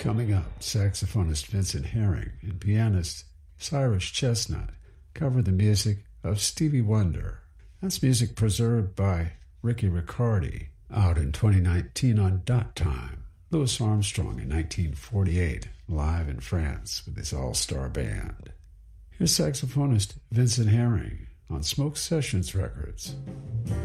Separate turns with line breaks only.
Coming up, saxophonist Vincent Herring and pianist Cyrus Chestnut cover the music of Stevie Wonder. That's music preserved by Ricky Riccardi, out in 2019 on Dot Time. Louis Armstrong in 1948, live in France with his all-star band. Here's saxophonist Vincent Herring on Smoke Sessions Records.